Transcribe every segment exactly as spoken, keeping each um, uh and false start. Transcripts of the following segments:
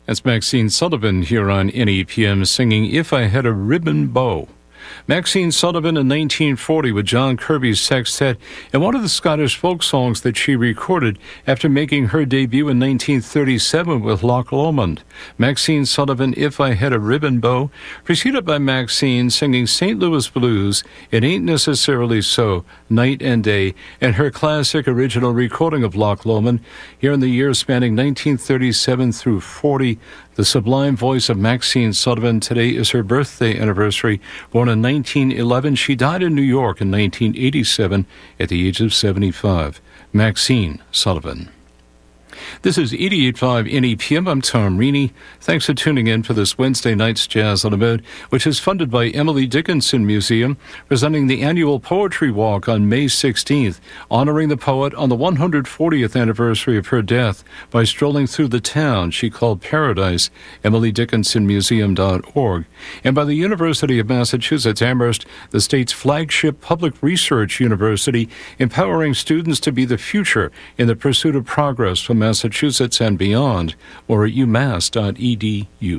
That's Maxine Sullivan here on N E P M singing If I Had a Ribbon Bow. Maxine Sullivan in nineteen forty with John Kirby's sextet, and one of the Scottish folk songs that she recorded after making her debut in nineteen thirty-seven with Loch Lomond. Maxine Sullivan, If I Had a Ribbon Bow, preceded by Maxine singing Saint Louis Blues, It Ain't Necessarily So, Night and Day, and her classic original recording of Loch Lomond, here in the years spanning nineteen thirty-seven through forty. The sublime voice of Maxine Sullivan. Today is her birthday anniversary. Born in nineteen eleven, she died in New York in nineteen eighty-seven at the age of seventy-five. Maxine Sullivan. This is eighty-eight point five N E P M. I'm Tom Reaney. Thanks for tuning in for this Wednesday night's Jazz on the Mode, which is funded by Emily Dickinson Museum, presenting the annual Poetry Walk on May sixteenth, honoring the poet on the one hundred fortieth anniversary of her death by strolling through the town she called Paradise, emily dickinson museum dot org, and by the University of Massachusetts Amherst, the state's flagship public research university, empowering students to be the future in the pursuit of progress from Massachusetts and beyond, or at u mass dot e d u.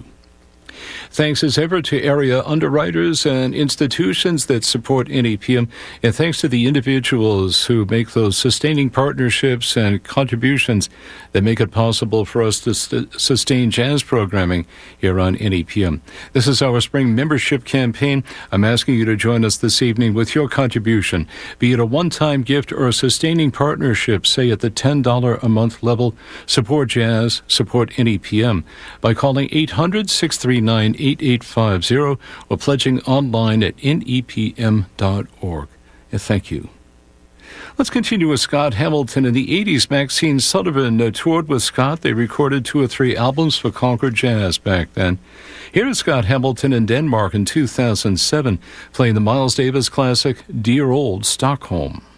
Thanks as ever to area underwriters and institutions that support N E P M, and thanks to the individuals who make those sustaining partnerships and contributions that make it possible for us to st- sustain jazz programming here on N E P M. This is our spring membership campaign. I'm asking you to join us this evening with your contribution, be it a one-time gift or a sustaining partnership, say at the ten dollars a month level. Support jazz, support N E P M by calling eight hundred, six three nine, eight eight five zero or pledging online at N E P M dot org. And thank you. Let's continue with Scott Hamilton. In the eighties, Maxine Sullivan uh, toured with Scott. They recorded two or three albums for Concord Jazz back then. Here is Scott Hamilton in Denmark in two thousand seven, playing the Miles Davis classic, Dear Old Stockholm.